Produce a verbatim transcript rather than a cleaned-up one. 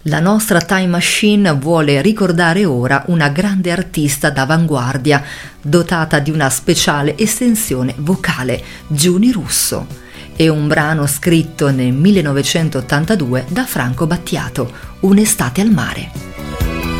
La nostra Time Machine vuole ricordare ora una grande artista d'avanguardia, dotata di una speciale estensione vocale, Giuni Russo. È un brano scritto nel millenovecentottantadue da Franco Battiato, Un'estate al mare.